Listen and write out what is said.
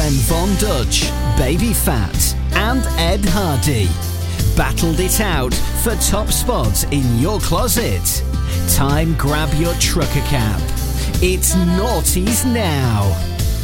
when Von Dutch, Baby Fat and Ed Hardy battled it out for top spots in your closet. Time grab your trucker cap. It's Naughties Now.